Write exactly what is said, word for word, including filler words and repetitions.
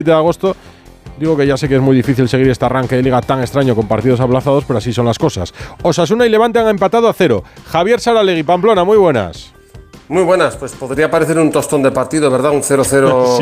de agosto. Digo que ya sé que es muy difícil seguir este arranque de liga tan extraño con partidos aplazados, pero así son las cosas. Osasuna y Levante han empatado a cero. Javier Saralegui, Pamplona, muy buenas. Muy buenas, pues podría parecer un tostón de partido, ¿verdad? Un cero cero